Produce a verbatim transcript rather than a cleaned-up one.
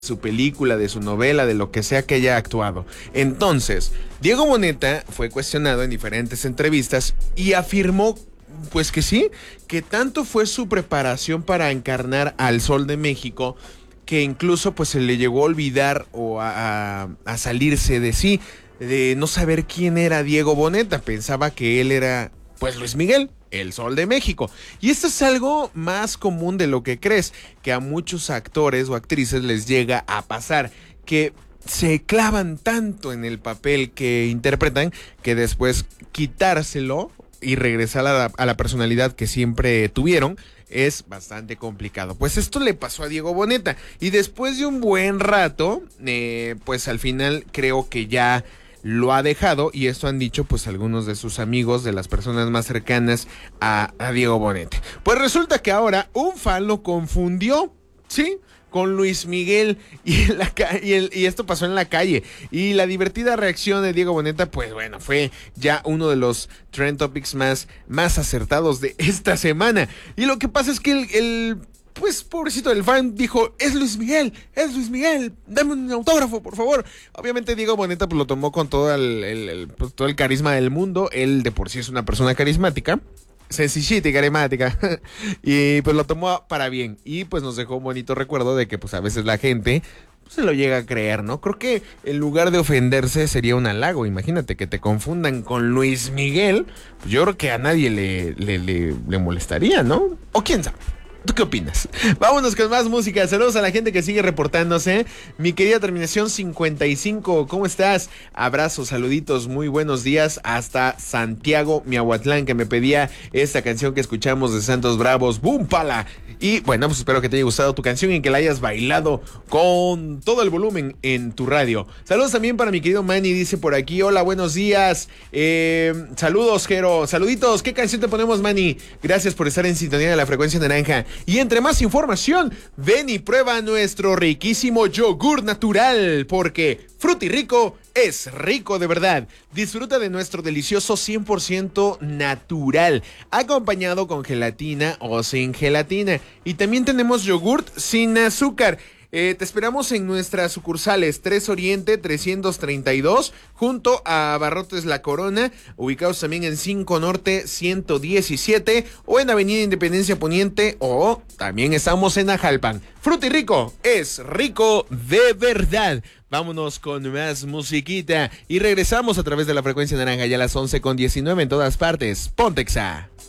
su película, de su novela, de lo que sea que haya actuado. Entonces, Diego Boneta fue cuestionado en diferentes entrevistas y afirmó, pues que sí, que tanto fue su preparación para encarnar al Sol de México que incluso pues se le llegó a olvidar o a, a, a salirse de sí, de no saber quién era Diego Boneta. Pensaba que él era pues Luis Miguel, el Sol de México. Y esto es algo más común de lo que crees, que a muchos actores o actrices les llega a pasar, que se clavan tanto en el papel que interpretan que después quitárselo y regresar a la, a la personalidad que siempre tuvieron es bastante complicado. Pues esto le pasó a Diego Boneta y después de un buen rato, eh, pues al final creo que ya lo ha dejado, y esto han dicho pues algunos de sus amigos, de las personas más cercanas a, a Diego Boneta. Pues resulta que ahora un fan lo confundió, ¿sí?, con Luis Miguel, y, en la, y, el, y esto pasó en la calle, y la divertida reacción de Diego Boneta, pues bueno, fue ya uno de los trend topics más, más acertados de esta semana. Y lo que pasa es que el, el pues pobrecito del fan dijo, es Luis Miguel, es Luis Miguel, dame un autógrafo, por favor. Obviamente Diego Boneta pues lo tomó con todo el, el, el, pues, todo el carisma del mundo. Él de por sí es una persona carismática, sencillita y carismática, y pues lo tomó para bien, y pues nos dejó un bonito recuerdo de que pues a veces la gente pues, se lo llega a creer, ¿no? Creo que en lugar de ofenderse sería un halago. Imagínate que te confundan con Luis Miguel, pues yo creo que a nadie le, le, le, le molestaría, ¿no? O quién sabe. ¿Tú qué opinas? Vámonos con más música. Saludos a la gente que sigue reportándose. Mi querida terminación cincuenta y cinco, ¿cómo estás? Abrazos, saluditos, muy buenos días hasta Santiago, Miahuatlán, que me pedía esta canción que escuchamos de Santos Bravos, ¡Bum Pala! Y bueno, pues espero que te haya gustado tu canción y que la hayas bailado con todo el volumen en tu radio. Saludos también para mi querido Manny, dice por aquí, hola, buenos días. Eh, saludos, Jero, saluditos. ¿Qué canción te ponemos, Manny? Gracias por estar en sintonía de la frecuencia naranja. Y entre más información, ven y prueba nuestro riquísimo yogur natural, porque Frutirico es rico de verdad. Disfruta de nuestro delicioso cien por ciento natural, acompañado con gelatina o sin gelatina. Y también tenemos yogurt sin azúcar. Eh, te esperamos en nuestras sucursales tres Oriente trescientos treinta y dos, junto a Abarrotes La Corona, ubicados también en cinco Norte ciento diecisiete, o en Avenida Independencia Poniente, o también estamos en Ajalpan. Frutirico es rico de verdad. Vámonos con más musiquita y regresamos a través de la frecuencia naranja ya a las once con diecinueve en todas partes. Pontexa.